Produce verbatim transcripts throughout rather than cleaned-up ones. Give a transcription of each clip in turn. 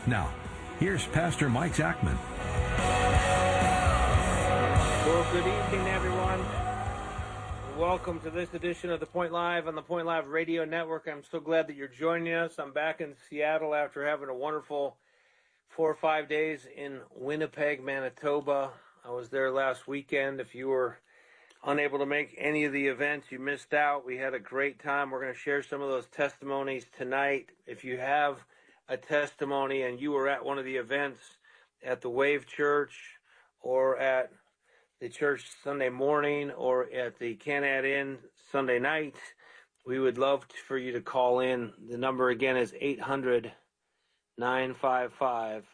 Now, here's Pastor Mike Zachman. Well, good evening, everyone. Welcome to this edition of The Point Live on the Point Live Radio Network. I'm so glad that you're joining us. I'm back in Seattle after having a wonderful four or five days in Winnipeg, Manitoba. I was there last weekend. If you were unable to make any of the events, you missed out. We had a great time. We're going to share some of those testimonies tonight. If you have a testimony and you were at one of the events at the Wave Church or at the church Sunday morning or at the Canad Inn Sunday night, we would love for you to call in. The number again is eight hundred, nine five five,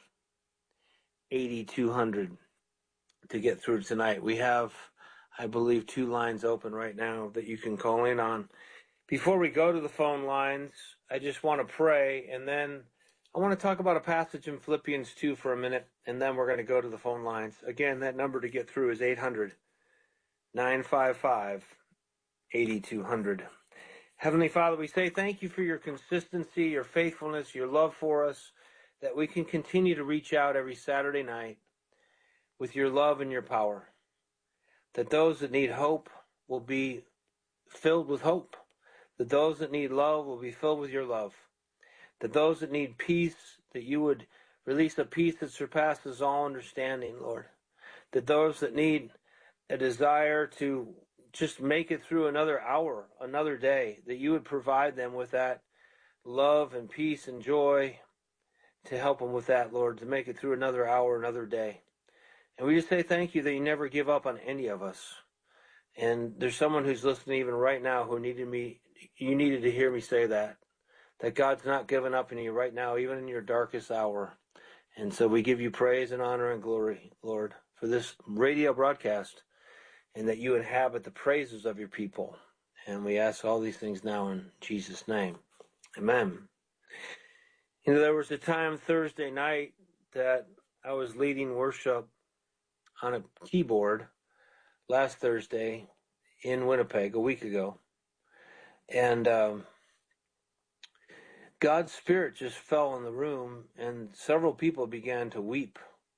eight two zero zero to get through tonight. We have, I believe, two lines open right now that you can call in on. Before we go to the phone lines, I just want to pray, and then I want to talk about a passage in Philippians two for a minute, and then we're going to go to the phone lines. Again, that number to get through is eight hundred, nine five five, eight two zero zero. Heavenly Father, we say thank you for your consistency, your faithfulness, your love for us, that we can continue to reach out every Saturday night with your love and your power, that those that need hope will be filled with hope, that those that need love will be filled with your love, that those that need peace, that you would release a peace that surpasses all understanding, Lord. That those that need a desire to just make it through another hour, another day, that you would provide them with that love and peace and joy to help them with that, Lord, to make it through another hour, another day. And we just say thank you that you never give up on any of us. And there's someone who's listening even right now who needed me, you needed to hear me say that. That God's not giving up on you right now, even in your darkest hour. And so we give you praise and honor and glory, Lord, for this radio broadcast, and that you inhabit the praises of your people. And we ask all these things now in Jesus' name. Amen. You know, there was a time Thursday night that I was leading worship on a keyboard last Thursday in Winnipeg a week ago. And um, God's Spirit just fell in the room, and several people began to weep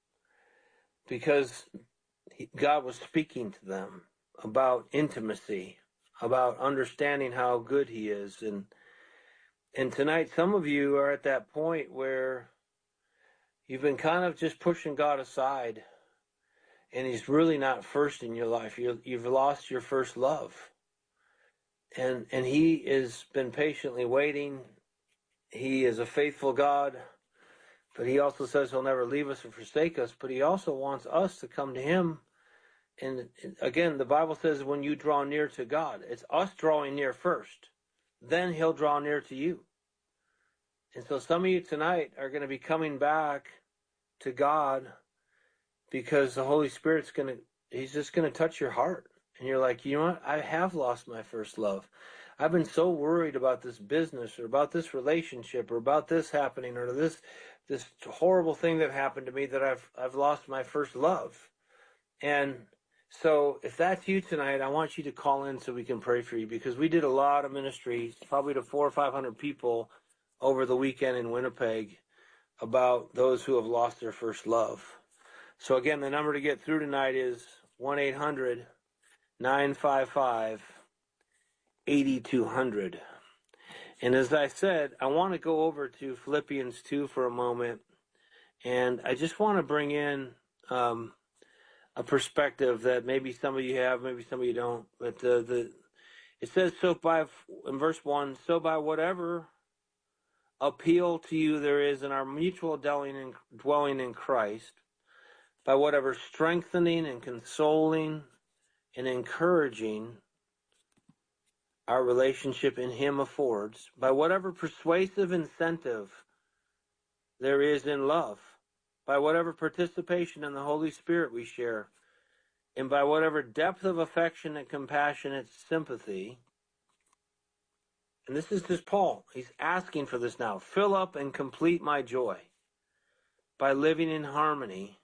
because he, God was speaking to them about intimacy, about understanding how good he is. And and tonight, some of you are at that point where you've been kind of just pushing God aside, and he's really not first in your life. You, you've lost your first love. And, and he has been patiently waiting. He is a faithful God, but he also says he'll never leave us or forsake us, but he also wants us to come to him. And again, the Bible says when you draw near to God, it's us drawing near first. Then he'll draw near to you. And so some of you tonight are going to be coming back to God because the Holy Spirit's going to, he's just going to touch your heart. And you're like, you know what? I have lost my first love. I've been so worried about this business or about this relationship or about this happening or this this horrible thing that happened to me that I've I've lost my first love. And so if that's you tonight, I want you to call in so we can pray for you, because we did a lot of ministry, probably to four or five hundred people over the weekend in Winnipeg about those who have lost their first love. So again, the number to get through tonight is one eight hundred, nine five five, eight two zero zero. And as I said, I want to go over to Philippians two for a moment, and I just want to bring in um, a perspective that maybe some of you have, maybe some of you don't. But the, the it says, so by in verse one, so by whatever appeal to you there is in our mutual dwelling in, dwelling in Christ, by whatever strengthening and consoling and encouraging our relationship in him affords, by whatever persuasive incentive there is in love, by whatever participation in the Holy Spirit we share, and by whatever depth of affectionate, compassionate sympathy. And this is just Paul. He's asking for this now. Fill up and complete my joy by living in harmony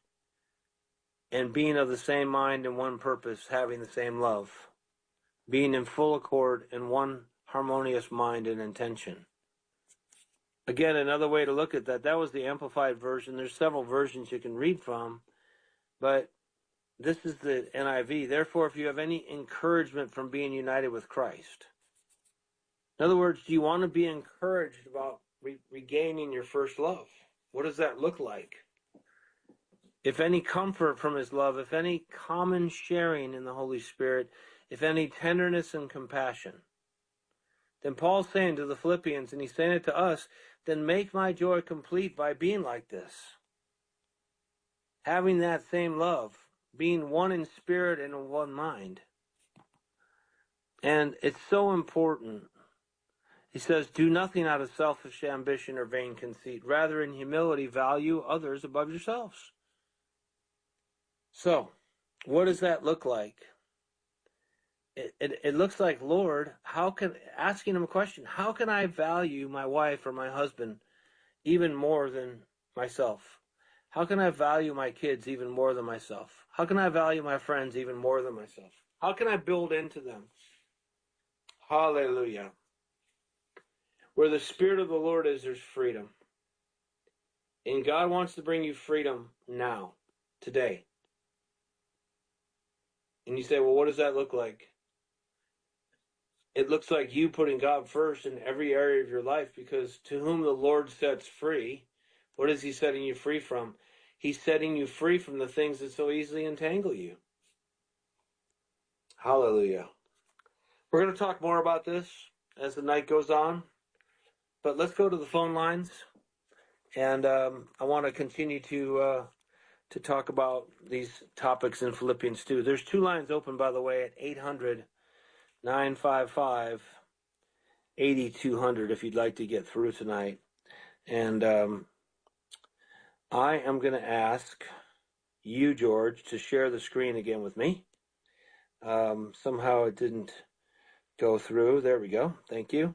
and being of the same mind and one purpose, having the same love, being in full accord in one harmonious mind and intention. again, another way to look at that, that was the Amplified version. There's several versions you can read from, but this is the N I V. Therefore, if you have any encouragement from being united with Christ. In other words, do you want to be encouraged about re- regaining your first love? What does that look like? If any comfort from his love, if any common sharing in the Holy Spirit, if any tenderness and compassion. Then Paul's saying to the Philippians, and he's saying it to us, then make my joy complete by being like this. Having that same love, being one in spirit and in one mind. And it's so important. He says, do nothing out of selfish ambition or vain conceit. Rather, in humility, value others above yourselves. So, what does that look like? It, it, it looks like, Lord, how can, asking him a question, how can I value my wife or my husband even more than myself? How can I value my kids even more than myself? How can I value my friends even more than myself? How can I build into them? Hallelujah. Where the Spirit of the Lord is, there's freedom. And God wants to bring you freedom now, today. And you say, well, what does that look like? It looks like you putting God first in every area of your life, because to whom the Lord sets free, what is he setting you free from? He's setting you free from the things that so easily entangle you. Hallelujah. We're going to talk more about this as the night goes on, but let's go to the phone lines. And um, I want to continue to uh, to talk about these topics in Philippians two. There's two lines open, by the way, at eight hundred, nine five five, eight two zero zero if you'd like to get through tonight. And um, I am going to ask you, George, to share the screen again with me. Um, somehow it didn't go through. There we go. Thank you.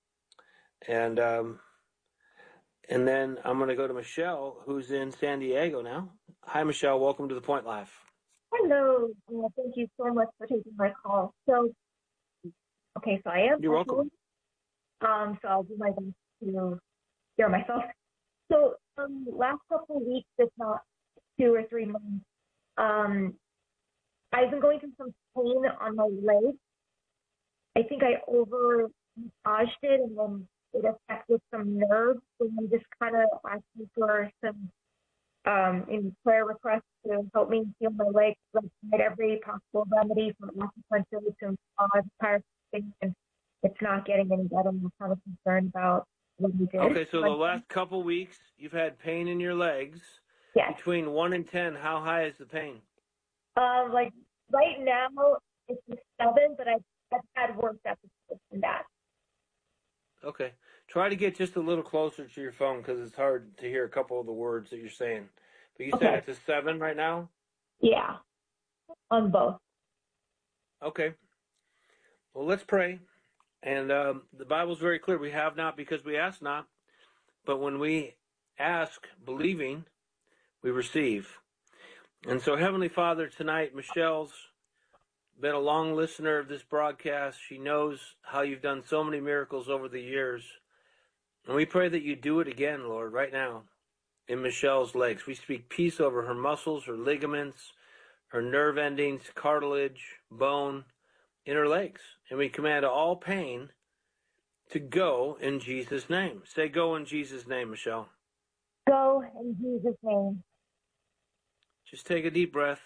And um, and then I'm going to go to Michelle, who's in San Diego now. Hi, Michelle. Welcome to The Point Live. Hello. Uh, thank you so much for taking my call. So, okay, so I am. You're welcome. Um, so I'll do my best to hear myself. So, um, last couple of weeks, if not two or three months, um, I've been going through some pain on my leg. I think I over massaged it, and then it affected some nerves. So I'm just kind of asking for some um, in prayer requests to help me heal my leg. I've tried every possible remedy from acupuncture to massage, chiropractic, and it's not getting any better. I'm kind of concerned about what we did. Okay, so the last couple weeks, you've had pain in your legs. Yes. Between one and ten, how high is the pain? Um, like right now, it's a seven, but I've, I've had worse episodes than that. Okay. Try to get just a little closer to your phone, because it's hard to hear a couple of the words that you're saying. But you Okay. said it's a seven right now? Yeah, on both. Okay. Well, let's pray. And um, the Bible's very clear. We have not because we ask not. But when we ask, believing, we receive. And so, Heavenly Father, tonight, Michelle's been a long listener of this broadcast. She knows how you've done so many miracles over the years. And we pray that you do it again, Lord, right now in Michelle's legs. We speak peace over her muscles, her ligaments, her nerve endings, cartilage, bone in her legs. And we command all pain to go in Jesus' name. Say, go in Jesus' name, Michelle. Go in Jesus' name. Just take a deep breath.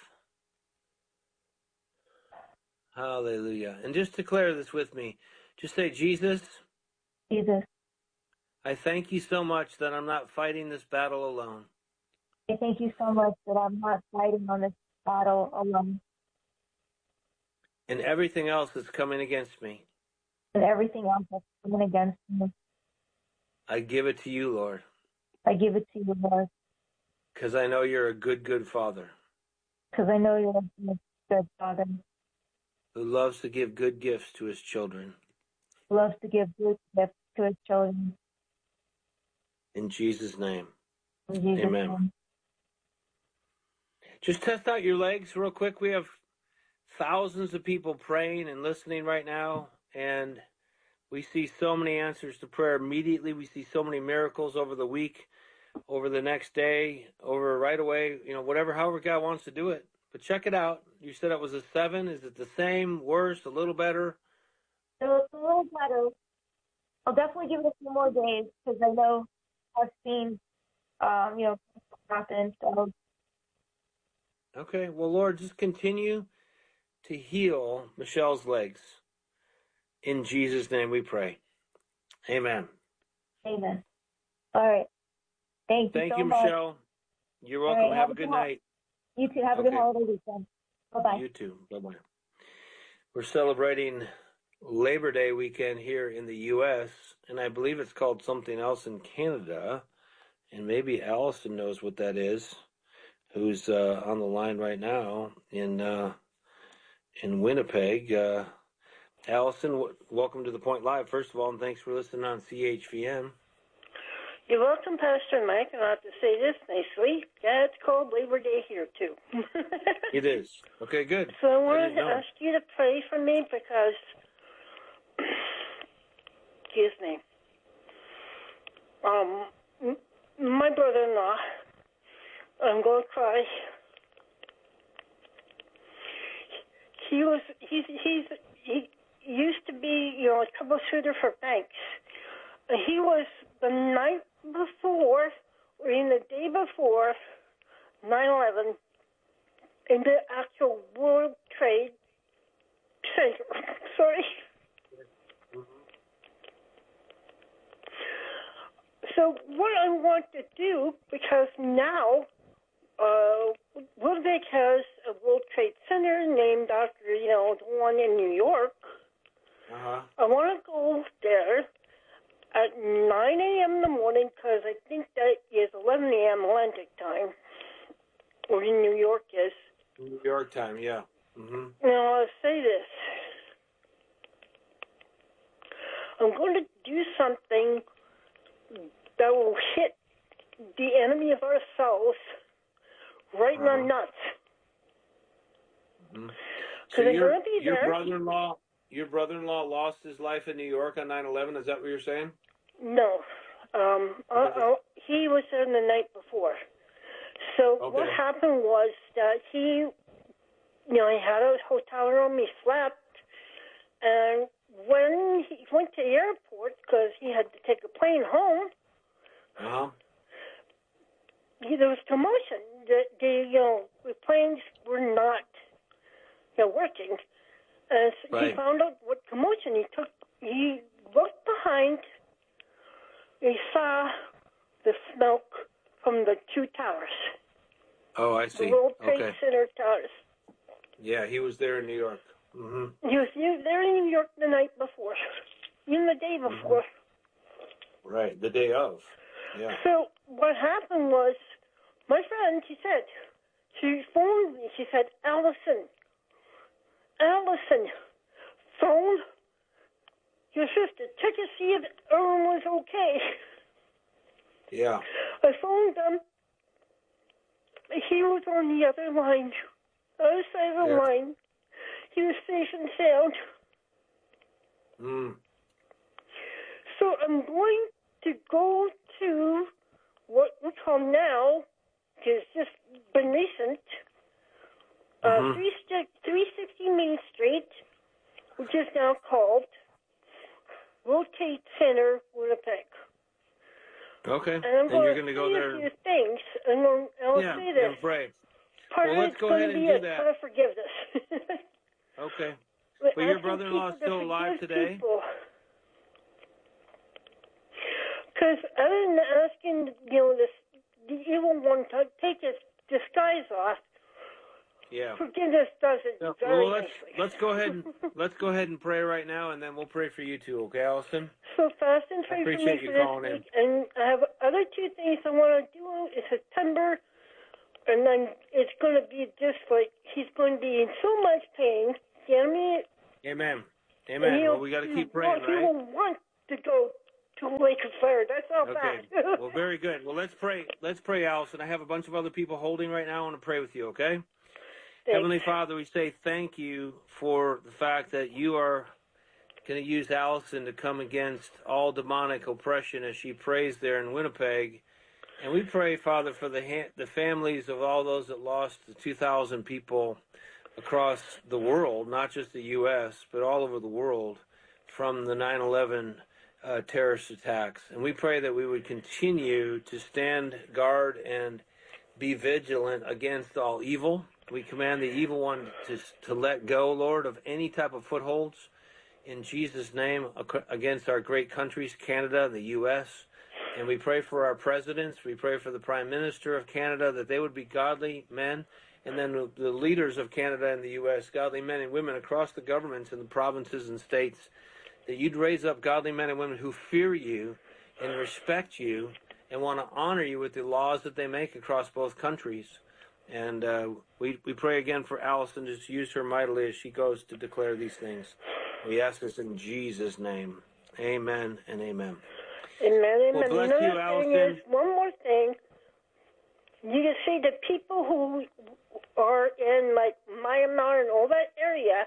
Hallelujah. And just declare this with me. Just say, Jesus, Jesus, I thank you so much that I'm not fighting this battle alone. I thank you so much that I'm not fighting on this battle alone. And everything else that's coming against me, And everything else that's coming against me, I give it to you, Lord. I give it to you, Lord. Because I know you're a good, good Father. Because I know you're a good Father. Who loves to give good gifts to his children. Who loves to give good gifts to his children. In Jesus' name. In Jesus' Amen. name. Just test out your legs real quick. We have thousands of people praying and listening right now. And We see so many answers to prayer immediately. We see so many miracles over the week, over the next day, over right away, you know, whatever, however God wants to do it. But check it out. You said it was a seven. Is it the same, worse, a little better? So it's a little better. I'll definitely give it a few more days because I know I've seen, um, you know, happen. So. Okay. Well, Lord, just continue to heal Michelle's legs. In Jesus' name we pray. Amen. Amen. All right. Thank you Thank so you, much. Michelle. You're welcome. Right, have, have a good ho- night. You too. Have a Okay. good holiday weekend. Bye-bye. You too. Bye-bye. We're celebrating Labor Day weekend here in the U S, and I believe it's called something else in Canada, and maybe Allison knows what that is, who's uh, on the line right now in uh, in Winnipeg. Uh, Allison, w- welcome to The Point Live, first of all, and thanks for listening on C H V M. You're welcome, Pastor Mike, and I have to say this nicely. Yeah, it's called Labor Day here, too. It is. Okay, good. So I I wanted didn't to know. ask you to pray for me because, excuse me, um, m- my brother-in-law, I'm going to cry. He was, he's, he's, he used to be, you know, a troubleshooter for banks. He was the night before, or in the day before nine eleven, in the actual World Trade Center. Sorry. So what I want to do, because now uh, Winnipeg has a World Trade Center named after, you know, the one in New York. Uh-huh. I want to go there at nine a.m. in the morning because I think that is eleven a.m. Atlantic time, or in New York is. New York time, yeah. Mm-hmm. Now, I'll say this. I'm going to do something that will hit the enemy of our souls right in Uh-huh. the nuts. Mm-hmm. So Because I'm your, going to be your there. brother-in-law, your brother-in-law lost his life in New York on nine eleven. Is that what you're saying? No. Um, uh, uh, he was there the night before. So Okay. what happened was that he, you know, he had a hotel room, he slept, and when he went to the airport, because he had to take a plane home, Uh-huh. he, there was commotion. The, the, you know, the planes were not, you know, working. And so Right. he found out what commotion. He took, he looked behind, he saw the smoke from the two towers. Oh, I The see. World Trade Okay. Center towers. Yeah, he was there in New York. Mm-hmm. He was there in New York the night before, even the day before. Mm-hmm. Right, the day of. Yeah. So what happened was, my friend, she said, she phoned me. She said, Allison, Allison, phone your sister. Check to see if everyone was okay. Yeah. I phoned him. He was on the other line, other side of the Yeah. line. He was safe and sound. Mm. So I'm going to go to what we call now, because it's just been recent, uh, Mhm. three sixty Main Street, which is now called World Trade Center, Winnipeg. Okay. And I'm And you're going going to to go say there. a few things, and I'll, I'll Yeah, say this. and pray. Part Well, of let's it's go going ahead to and be do a that. ton of forgiveness. Okay. But Well, your asking brother-in-law is people to still alive forgive today? people. Because other than asking, you know, this, the evil one to take his disguise off, Yeah. forgiveness does it So, very well, let's nicely. let's go ahead and let's go ahead and pray right now, and then we'll pray for you too. Okay, Allison? So fast and pray for me appreciate for you this calling in. week. And I have other two things I want to do in September. And then it's going to be just like he's going to be in so much pain. The enemy. Amen. Amen. Well, we got to keep praying, He right? will want to go to a lake of fire. That's how Okay. bad. Well, very good. Well, let's pray. Let's pray, Allison. I have a bunch of other people holding right now. I want to pray with you, okay? Thanks. Heavenly Father, we say thank you for the fact that you are going to use Allison to come against all demonic oppression as she prays there in Winnipeg. And we pray, Father, for the ha- the families of all those that lost the two thousand people across the world, not just the U S, but all over the world from the nine eleven uh, terrorist attacks. And we pray that we would continue to stand guard and be vigilant against all evil. We command the evil one to, to let go, Lord, of any type of footholds in Jesus' name against our great countries, Canada, the U S. And we pray for our presidents. We pray for the Prime Minister of Canada, that they would be godly men. And then the leaders of Canada and the U S, godly men and women across the governments and the provinces and states, that you'd raise up godly men and women who fear you and respect you and want to honor you with the laws that they make across both countries. And uh, we, we pray again for Allison to use her mightily as she goes to declare these things. We ask this in Jesus' name. Amen and amen. Amen, amen. Well, bless Another you, thing Allison. is, one more thing. You can see the people who are in, like, Myanmar and all that area,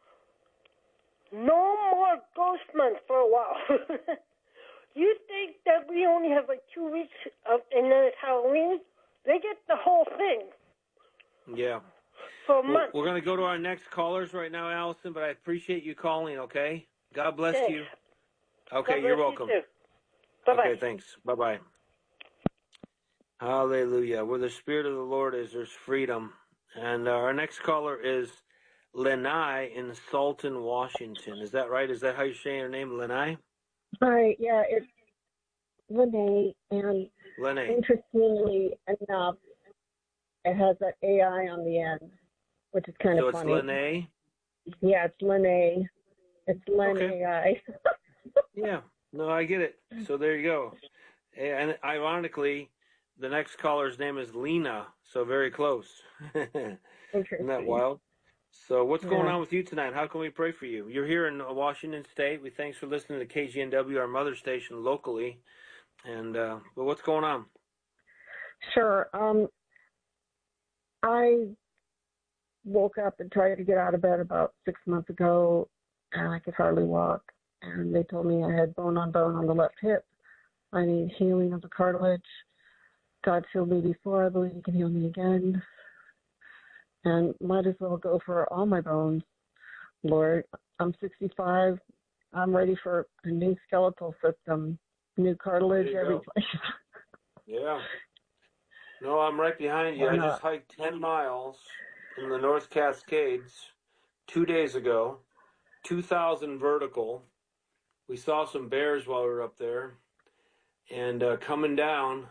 no more ghost month for a while. You think that we only have, like, two weeks of, and then it's Halloween? They get the whole thing. Yeah. For a Well, month. we're going to go to our next callers right now, Allison, but I appreciate you calling, okay? God bless Thanks. you. Okay, God you're bless welcome. You too. Bye-bye. Okay, thanks. Bye-bye. Hallelujah. Where the Spirit of the Lord is, there's freedom. And uh, our next caller is Lenai in Salton, Washington. Is that right? Is that how you're saying your name, Lenai? Hi, yeah, it's Lene, and Lenai. interestingly enough, it has an A I on the end, which is kind So of it's funny. Lenai? Yeah, it's Lene. It's Len Okay. A I. Yeah. No, I get it. So there you go. And ironically, the next caller's name is Lena, so very close. Isn't that wild? So what's going Yeah. on with you tonight? How can we pray for you? You're here in Washington State. We thanks for listening to K G N W, our mother station locally. And uh, but what's going on? Sure. Um, I woke up and tried to get out of bed about six months ago, and I could hardly walk. And they told me I had bone on bone on the left hip. I need healing of the cartilage. God healed me before. I believe He can heal me again. And might as well go for all my bones, Lord. I'm sixty-five. I'm ready for a new skeletal system, new cartilage every go. place. Yeah. No, I'm right behind you. Why I not? just hiked ten miles in the North Cascades two days ago, two thousand vertical. We saw some bears while we were up there. And uh, coming down,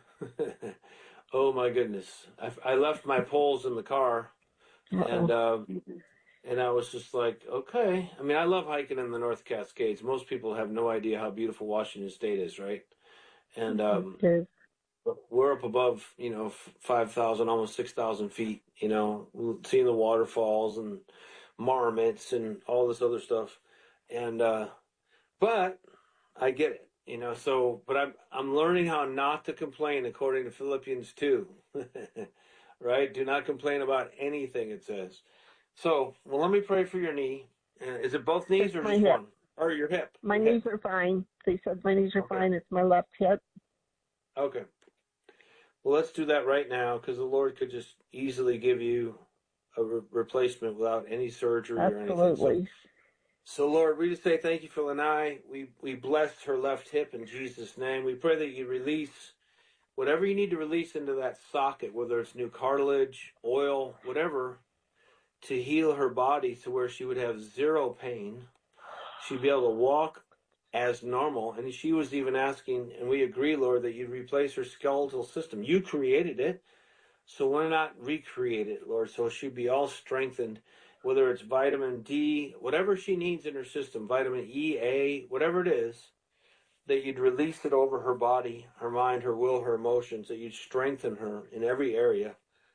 oh my goodness. I, I left my poles in the car. And uh, and I was just like, okay. I mean, I love hiking in the North Cascades. Most people have no idea how beautiful Washington State is, right? And um, Yes. we're up above, you know, five thousand, almost six thousand feet, you know, seeing the waterfalls and marmots and all this other stuff. And, uh, but I get it, you know, so, but I'm, I'm learning how not to complain according to Philippians two, right? Do not complain about anything, it says. So, well, let me pray for your knee. Uh, is it both knees It's or my just hip. one? Or your hip? My Your knees hip. are fine. They said my knees are Okay. fine. It's my left hip. Okay. Well, let's do that right now, because the Lord could just easily give you a re- replacement without any surgery or anything. So, Absolutely. so, Lord, we just say thank you for Lanai. We we bless her left hip in Jesus' name. We pray that you release whatever you need to release into that socket, whether it's new cartilage, oil, whatever, to heal her body to where she would have zero pain. She'd be able to walk as normal. And she was even asking, and we agree, Lord, that you'd replace her skeletal system. You created it, so why not recreate it, Lord? So she'd be all strengthened, whether it's vitamin D, whatever she needs in her system, vitamin E, A, whatever it is, that you'd release it over her body, her mind, her will, her emotions, that you'd strengthen her in every area.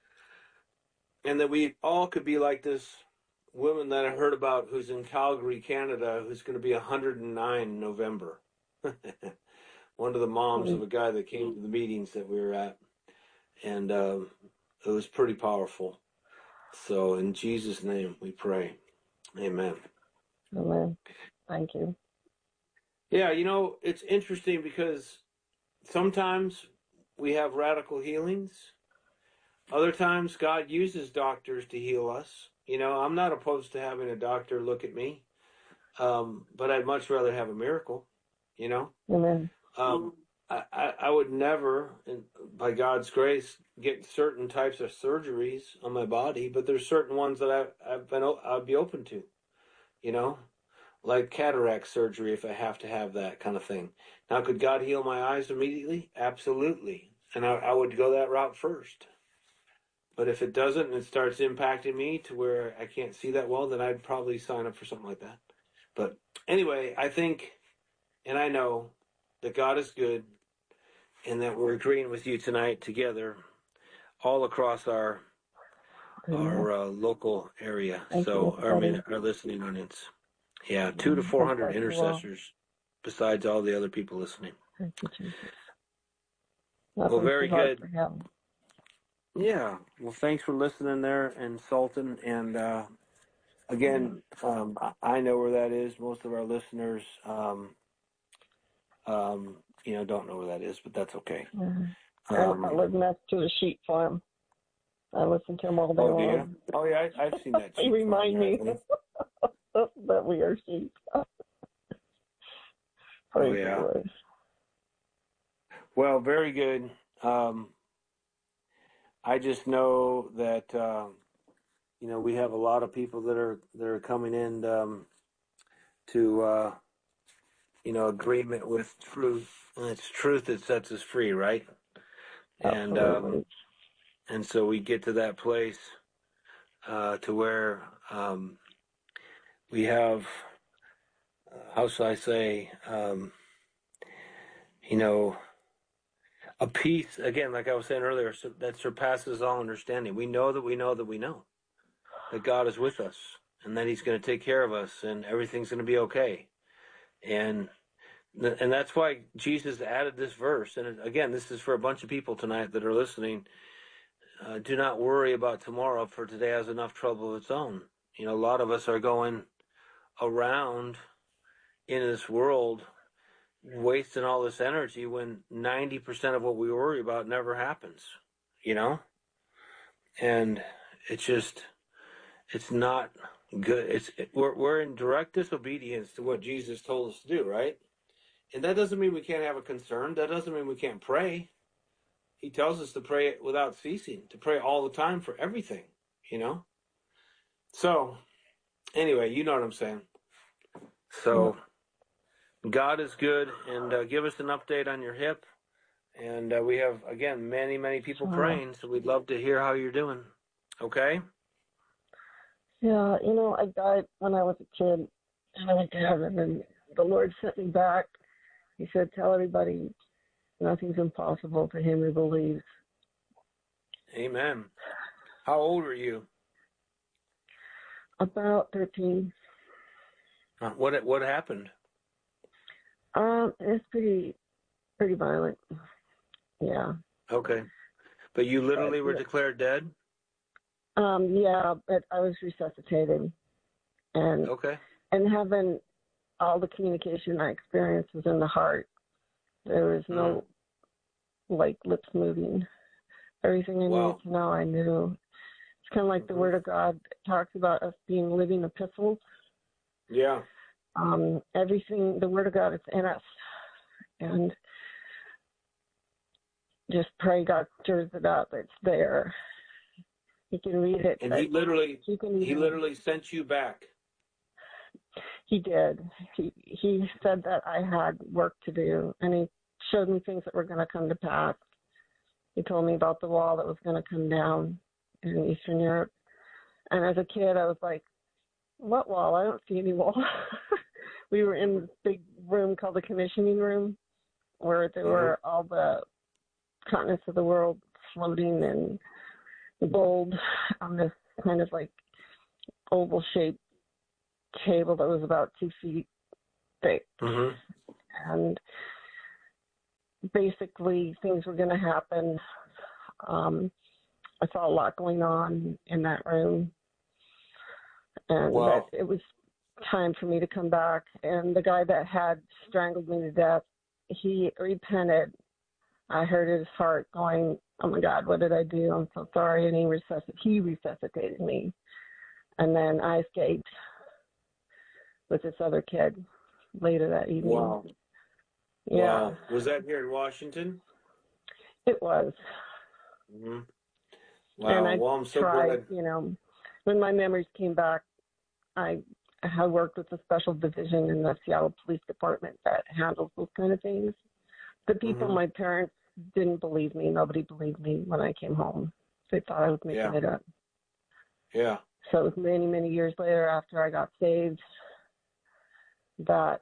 And that we all could be like this woman that I heard about who's in Calgary, Canada, who's going to be one hundred nine in November. One of the moms of a guy that came to the meetings that we were at. And um, it was pretty powerful. So in Jesus' name we pray. Amen. Amen. Thank you. Yeah, you know, it's interesting because sometimes we have radical healings. Other times God uses doctors to heal us. You know, I'm not opposed to having a doctor look at me, um, but I'd much rather have a miracle, you know. Amen. Um, I, I, I would never, and by God's grace, get certain types of surgeries on my body, but there's certain ones that I, I've been, I'd be open to, you know, like cataract surgery if I have to have that kind of thing. Now, could God heal my eyes immediately? Absolutely. And I, I would go that route first. But if it doesn't and it starts impacting me to where I can't see that well, then I'd probably sign up for something like that. But anyway, I think, and I know that God is good and that we're agreeing with you tonight together all across our Amen. our uh, local area. Thank So you, our, everybody. our listening audience. Yeah, two to God four hundred bless you all. intercessors besides all the other people listening. Thank you, Jesus. Well, Nothing's very too hard good. for him. Yeah. Well, thanks for listening there and Sultan. And uh, again, um, I- I know where that is. Most of our listeners, um, um, you know, don't know where that is, but that's okay. Mhm. I, I Um, live next to the sheep farm. I listen to him all day oh, do you? long. Oh, yeah, I, I've seen that. They sheep farm remind there, I me believe. that we are sheep. Oh, Praise the yeah. Lord. Well, very good. Um, I just know that uh, you know we have a lot of people that are that are coming in um, to uh, you know agreement with truth, and it's truth that sets us free, right? And Absolutely. um, and so we get to that place uh, to where um, we have uh, how shall I say um, you know a peace again, like I was saying earlier, so that surpasses all understanding. We know that we know that we know that God is with us and that He's going to take care of us and everything's going to be okay. And and that's why Jesus added this verse. And again, this is for a bunch of people tonight that are listening. Uh, do not worry about tomorrow, for today has enough trouble of its own. You know, a lot of us are going around in this world wasting all this energy when ninety percent of what we worry about never happens, you know? And it's just, it's not good. It's it, we're we're in direct disobedience to what Jesus told us to do, right? And that doesn't mean we can't have a concern. That doesn't mean we can't pray. He tells us to pray without ceasing, to pray all the time for everything, you know? So, anyway, you know what I'm saying. So, God is good, and uh, give us an update on your hip. And uh, we have, again, many, many people Sure. praying, so we'd love to hear how you're doing. Okay? Yeah, you know, I died when I was a kid, and I went to heaven, and the Lord sent me back. He said, tell everybody nothing's impossible to him who believes. Amen. How old are you? About thirteen. Uh, what what happened? Um, it's pretty, pretty violent. Yeah. Okay. But you literally But, were declared dead? um, yeah, but I was resuscitated, and Okay. and having all the communication I experienced was in the heart. There was no Mm. like lips moving. Everything I Wow. needed to know, I knew. It's kind of like the Mhm. Word of God talks about us being living epistles. Yeah. Um, everything, the Word of God is in us, and just pray God stirs it up. It's there. You can read it. And he literally You can he even, literally sent you back. He did. He he said that I had work to do, and he showed me things that were going to come to pass. He told me about the wall that was going to come down in Eastern Europe. And as a kid, I was like, what wall? I don't see any wall. We were in this big room called the commissioning room, where there Mhm. were all the continents of the world floating in gold on this kind of like oval-shaped table that was about two feet thick. Mhm. And basically, things were going to happen. Um, I saw a lot going on in that room, and Wow. that it was time for me to come back. And the guy that had strangled me to death, he repented. I heard his heart going, oh my God, what did I do? I'm so sorry. And he, resuscitated, he resuscitated me. And then I escaped with this other kid later that evening. Wow. Yeah. Wow. Was that here in Washington? It was. Mm-hmm. Wow. And I well, I'm so tried, glad. you know, when my memories came back, I had worked with a special division in the Seattle Police Department that handles those kind of things. The people, Mhm. my parents, didn't believe me. Nobody believed me when I came home. They thought I was making Yeah. it up. Yeah. So it was many, many years later after I got saved that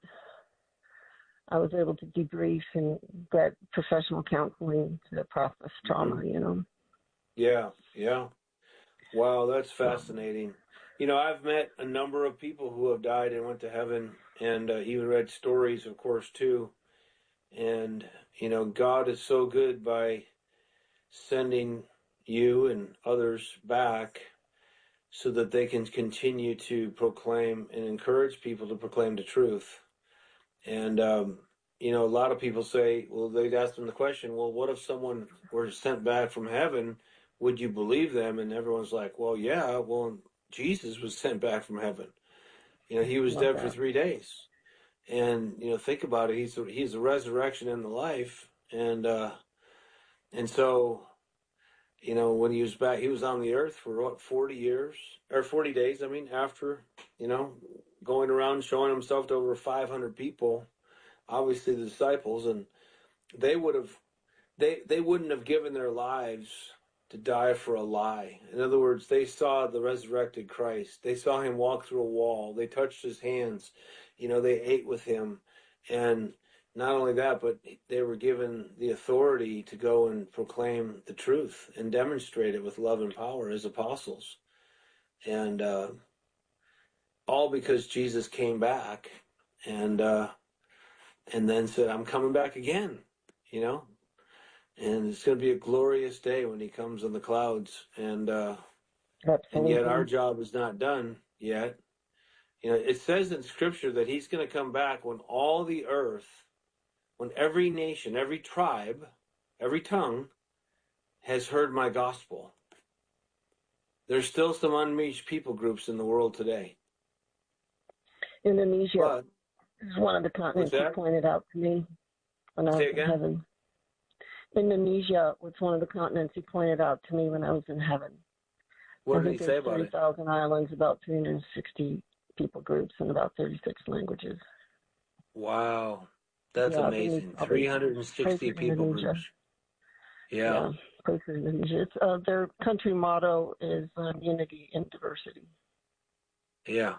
I was able to debrief and get professional counseling to process trauma, Mhm. you know. Yeah. Yeah. Wow, that's fascinating. You know, I've met a number of people who have died and went to heaven, and uh, even read stories, of course, too. And, you know, God is so good by sending you and others back so that they can continue to proclaim and encourage people to proclaim the truth. And, um, you know, a lot of people say, well, they'd ask them the question, well, what if someone were sent back from heaven? Would you believe them? And everyone's like, well, yeah, well, Jesus was sent back from heaven. You know, he was Love dead for that. three days. And, you know, think about it. He's the, he's the resurrection and the life. And, uh, and so, you know, when he was back, he was on the earth for what, forty years or forty days. I mean, after, you know, going around showing himself to over five hundred people, obviously the disciples, and they would have, they, they wouldn't have given their lives to die for a lie. In other words, they saw the resurrected Christ. They saw him walk through a wall. They touched his hands. You know, they ate with him. And not only that, but they were given the authority to go and proclaim the truth and demonstrate it with love and power as apostles. And uh, all because Jesus came back and uh, and then said, I'm coming back again, you know? And it's going to be a glorious day when he comes on the clouds. And uh, and yet our Absolutely. job is not done yet. You know, it says in Scripture that he's going to come back when all the earth, when every nation, every tribe, every tongue has heard my gospel. There's still some unreached people groups in the world today. Indonesia But, is one of the what's continents he that? pointed out to me when I Say was in again? heaven. Indonesia was one of the continents he pointed out to me when I was in heaven. What I did he think say there's about three it? thousand islands, about three hundred sixty people groups, and about thirty-six languages. Wow. That's Yeah, they need amazing. probably pray three hundred sixty for people Indonesia. groups. Yeah. Yeah, pray for Indonesia. It's, uh, their country motto is uh, unity in diversity. Yeah.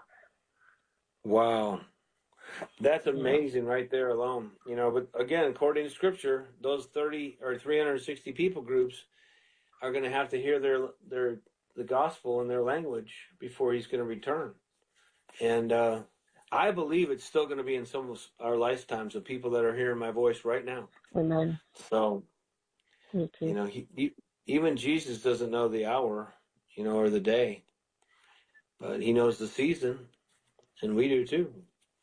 Wow. That's Yeah. amazing right there alone. You know, but again, according to Scripture, those thirty or three hundred sixty people groups are going to have to hear their their the gospel in their language before he's going to return. And uh, I believe it's still going to be in some of our lifetimes of people that are hearing my voice right now. Amen. So, Me too. you know, he, he, even Jesus doesn't know the hour, you know, or the day, but he knows the season, and we do too.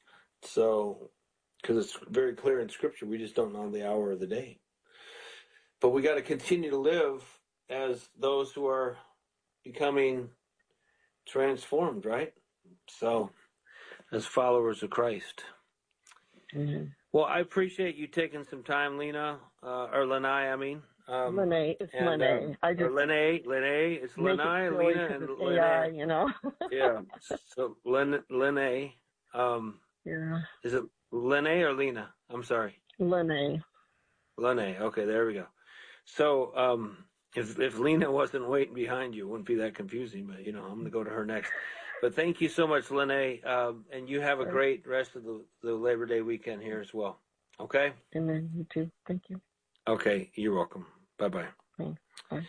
So, because it's very clear in Scripture, we just don't know the hour or the day. But we got to continue to live as those who are becoming transformed, right? So, as followers of Christ. Mm-hmm. Well, I appreciate you taking some time, Lena, uh, or Lanai, I mean. Um, Lene, it's and, Lene. um, I or just Lene, Lene, it's make it Lanai, silly Lena, because and it's A I, Lene. you know. Yeah. So, Len, Lene, um, Yeah. is it Lene or Lena? I'm sorry. Lene. Lene. Okay, there we go. So, um, if if Lena wasn't waiting behind you, it wouldn't be that confusing. But you know, I'm going to go to her next. But thank you so much, Lene, um, and you have a great rest of the, the Labor Day weekend here as well. Okay. Amen. You too. Thank you. Okay, you're welcome. Bye bye. Thanks. Bye.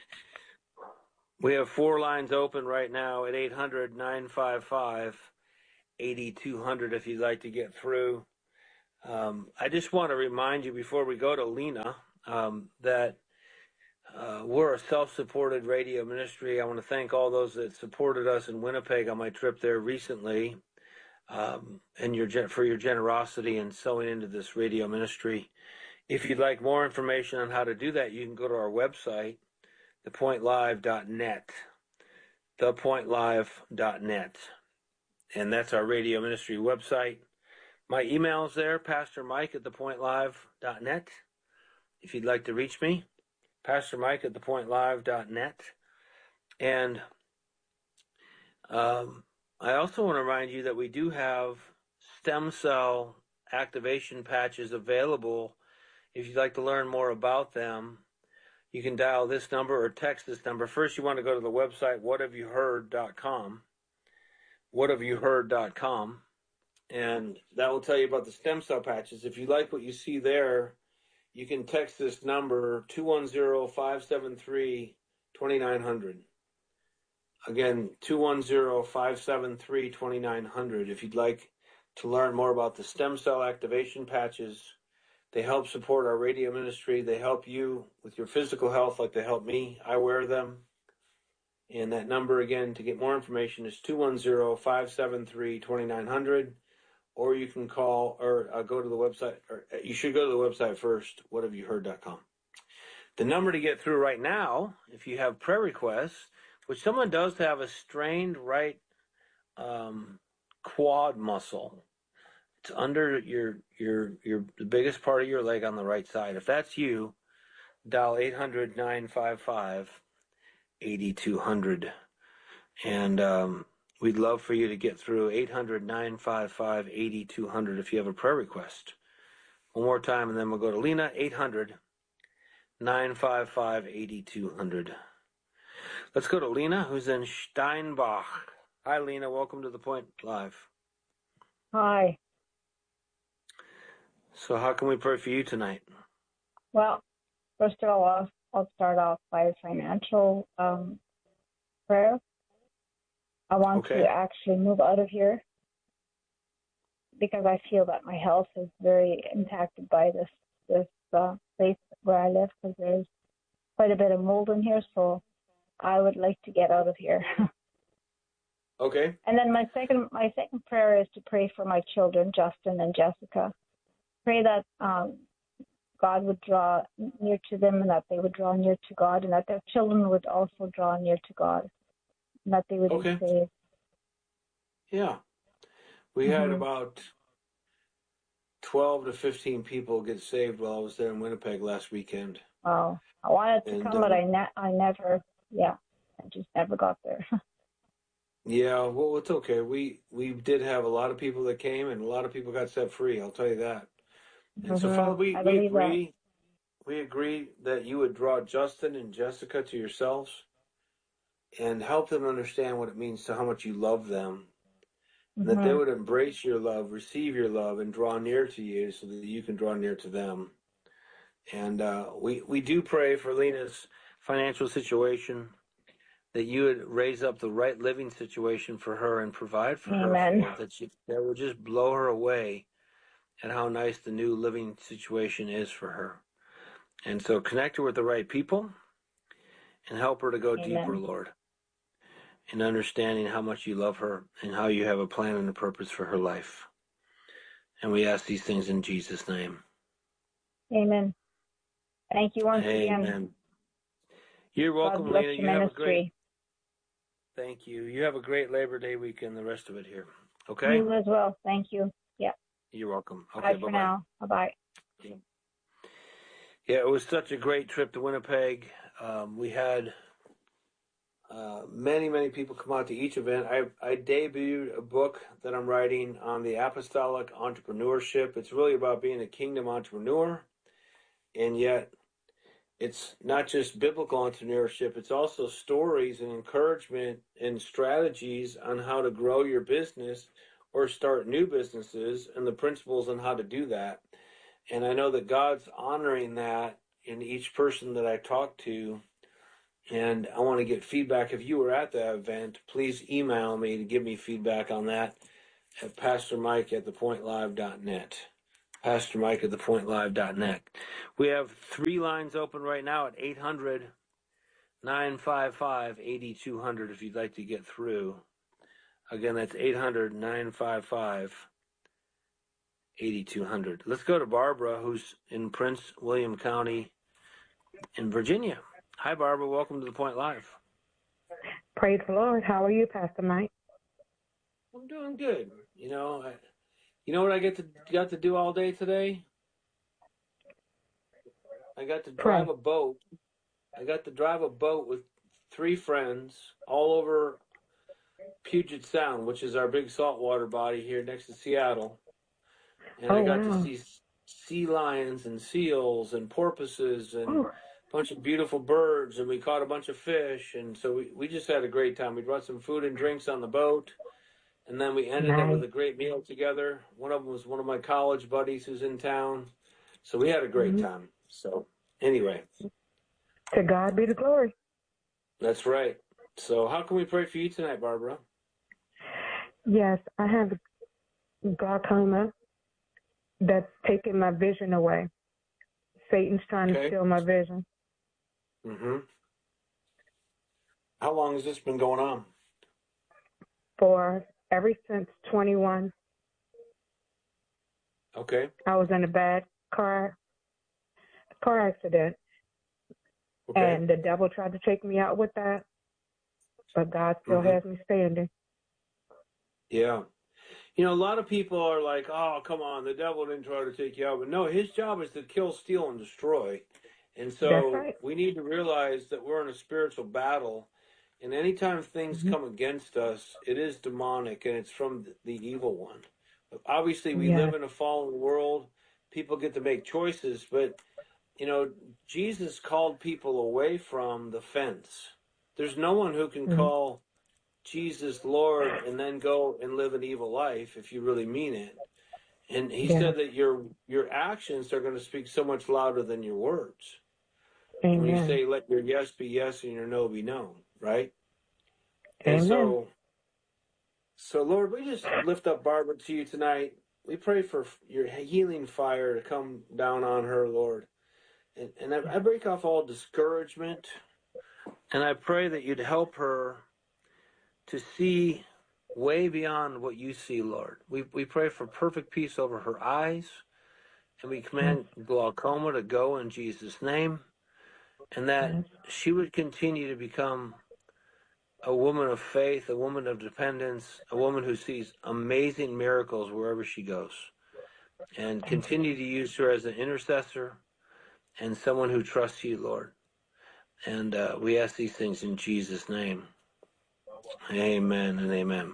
We have four lines open right now at eight hundred, nine five five, eight two zero zero if you'd like to get through. Um, I just want to remind you before we go to Lena um, that uh, we're a self-supported radio ministry. I want to thank all those that supported us in Winnipeg on my trip there recently. um, and your gen- for your generosity and sowing into this radio ministry. If you'd like more information on how to do that, you can go to our website, the point live dot net, the point live dot net, and that's our radio ministry website. My email is there, Pastor Mike at the point live dot net. If you'd like to reach me, Pastor Mike at the point live dot net. And um, I also want to remind you that we do have stem cell activation patches available. If you'd like to learn more about them, you can dial this number or text this number. First, you want to go to the website, what have you heard dot com, what have you heard dot com, and that will tell you about the stem cell patches. If you like what you see there, you can text this number, two one zero, five seven three, two nine zero zero. Again, two one zero, five seven three, two nine zero zero. If you'd like to learn more about the stem cell activation patches, they help support our radio ministry. They help you with your physical health like they help me. I wear them. And that number, again, to get more information is two one zero, five seven three, two nine zero zero. Or you can call or uh, go to the website. Or you should go to the website first, what have you heard dot com. The number to get through right now, if you have prayer requests, which someone does have a strained right um, quad muscle. It's under your your your the biggest part of your leg on the right side. If that's you, dial eight hundred, nine five five, eight two zero zero. And um, we'd love for you to get through eight hundred, nine five five, eight two zero zero if you have a prayer request. One more time, and then we'll go to Lena, eight hundred, nine five five, eight two zero zero. Let's go to Lena, who's in Steinbach. Hi, Lena. Welcome to The Point Live. Hi. So how can we pray for you tonight? Well, first of all, I'll, I'll start off by a financial um, prayer. I want Okay. to actually move out of here because I feel that my health is very impacted by this this uh, place where I live, because there's quite a bit of mold in here, so I would like to get out of here. Okay. And then my second my second prayer is to pray for my children, Justin and Jessica. Pray that um, God would draw near to them, and that they would draw near to God, and that their children would also draw near to God, and that they would Okay. be saved. Yeah. We had Mhm. about twelve to fifteen people get saved while I was there in Winnipeg last weekend. Wow. I wanted to And come, but uh, I, ne- I never, yeah, I just never got there. yeah, well, it's okay. We we did have a lot of people that came, and a lot of people got set free. I'll tell you that. And so, Father, hmm we, I we believe that. agree. We agree that you would draw Justin and Jessica to yourselves and help them understand what it means to how much you love them. And that they hmm would embrace your love, receive your love, and draw near to you so that you can draw near to them. And uh, we, we do pray for Lena's financial situation, that you would raise up the right living situation for her and provide for her, Amen. for that, she, that would just blow her away at how nice the new living situation is for her. And so connect her with the right people and help her to go deeper, Amen. Lord, in understanding how much you love her and how you have a plan and a purpose for her life. And we ask these things in Jesus' name. Amen. Thank you once again. Amen. You're God welcome, bless Lena. your You have a great, ministry. thank you. You have a great Labor Day weekend, the rest of it here. Okay? You as well. Thank you. Yeah. You're welcome. Bye Okay, for bye-bye. now. Bye-bye. Yeah, it was such a great trip to Winnipeg. Um, we had uh, many, many people come out to each event. I, I debuted a book that I'm writing on the apostolic entrepreneurship. It's really about being a kingdom entrepreneur, and yet it's not just biblical entrepreneurship. It's also stories and encouragement and strategies on how to grow your business or start new businesses and the principles on how to do that. And I know that God's honoring that in each person that I talk to. And I want to get feedback. If you were at that event, please email me to give me feedback on that at Pastor Mike at the point live dot net. Pastor Mike at the point live dot net. We have three lines open right now at eight hundred, nine five five, eight two zero zero if you'd like to get through. Again, that's eight hundred, nine five five, eight two zero zero. Let's go to Barbara, who's in Prince William County in Virginia. Hi, Barbara. Welcome to The Point Live. Praise the Lord. How are you, Pastor Mike? I'm doing good. You know, I, you know what I get to got to do all day today? I got to drive Pray. a boat. I got to drive a boat with three friends all over Puget Sound, which is our big saltwater body here next to Seattle. And Oh, I got wow. to see sea lions and seals and porpoises and Oh, a bunch of beautiful birds, and we caught a bunch of fish. And so we, we just had a great time. We brought some food and drinks on the boat, and then we ended it with nice. a great meal together. One of them was one of my college buddies who's in town. So we had a great Mhm. time. So anyway, To God be the glory. that's right. So how can we pray for you tonight, Barbara? Yes, I have glaucoma that's taking my vision away. Satan's trying to Okay. steal my vision Mm-hmm. How long has this been going on? for ever since twenty-one. Okay. I was in a bad car car accident, Okay. and the devil tried to take me out with that, but God still Mm-hmm. has me standing. Yeah. You know, a lot of people are like, oh, come on, the devil didn't try to take you out. But no, his job is to kill, steal, and destroy. And That's so right. we need to realize that we're in a spiritual battle. And anytime things Mhm. come against us, it is demonic and it's from the evil one. Obviously, we Yes. live in a fallen world. People get to make choices. But, you know, Jesus called people away from the fence. There's no one who can Mhm. call Jesus Lord and then go and live an evil life if you really mean it. And he Yes. said that your your actions are going to speak so much louder than your words. And when you Amen. say let your yes be yes and your no be no, right? And Amen. so so Lord, we just lift up Barbara to you tonight. We pray for your healing fire to come down on her, Lord. And and I, I break off all discouragement, and I pray that you'd help her to see way beyond what you see, Lord. We we pray for perfect peace over her eyes, and we command glaucoma to go in Jesus' name, and that Yes. she would continue to become a woman of faith, a woman of dependence, a woman who sees amazing miracles wherever she goes, and Thank you. continue to use her as an intercessor and someone who trusts you, Lord. And uh, we ask these things in Jesus' name. Amen and amen.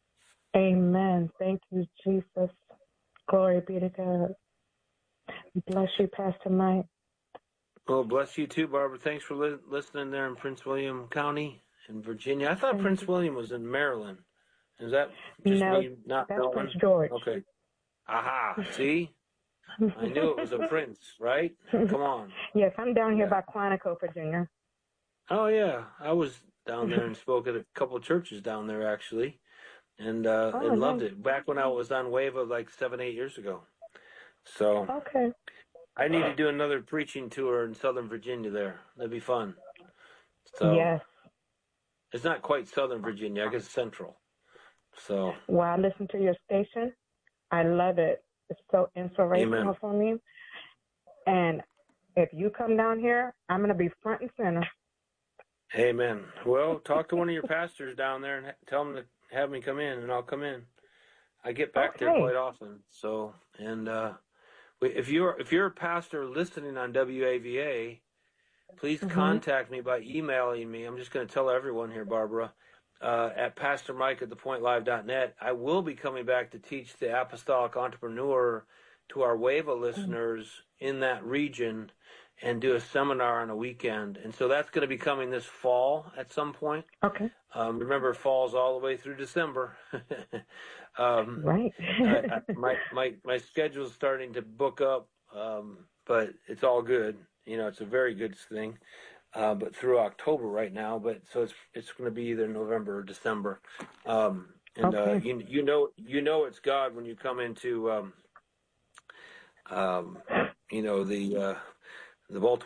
Amen. Thank you, Jesus. Glory be to God. Bless you, Pastor Mike. Well, bless you too, Barbara. Thanks for li- listening there in Prince William County in Virginia. I thought Thank Prince you. William was in Maryland. Is that just No, me not that's Prince knowing? George. Okay. Aha. See? I knew it was a prince, right? Come on. Yes, I'm down here Yeah. by Quantico, Virginia. Oh, yeah. I was down there and spoke at a couple of churches down there, actually, and uh, Oh, and loved nice. it. Back when I was on Wava like seven, eight years ago. So Okay. I need to do another preaching tour in Southern Virginia there. That'd be fun. So Yes. it's not quite Southern Virginia, I guess Central. So, Well, I listen to your station. I love it. It's so inspirational amen. for me. And if you come down here, I'm going to be front and center. Amen. Well, talk to one of your pastors down there and ha- tell them to have me come in, and I'll come in. I get back there Okay. quite often. So, and uh, we- if you're if you're a pastor listening on W A V A, please Mhm. contact me by emailing me. I'm just going to tell everyone here, Barbara, uh, at Pastor Mike at the point live dot net. I will be coming back to teach the Apostolic Entrepreneur to our Wava listeners in that region and do a seminar on a weekend. And so that's going to be coming this fall at some point. Okay. Um, remember, fall's all the way through December. um, Right. I, I, my my my schedule's starting to book up, um, but it's all good. You know, it's a very good thing. Uh, but through October right now, but so it's it's going to be either November or December. Um, and Okay. uh, you you know you know it's God when you come into um, um, you know the uh, the Baltimore.